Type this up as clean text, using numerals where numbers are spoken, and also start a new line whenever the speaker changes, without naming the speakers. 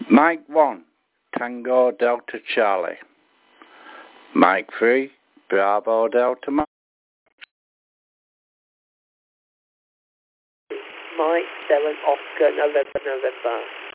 Mike 1, Tango Delta Charlie. Mike 3, Bravo Delta Mike.
Mike 7, Oscar, November.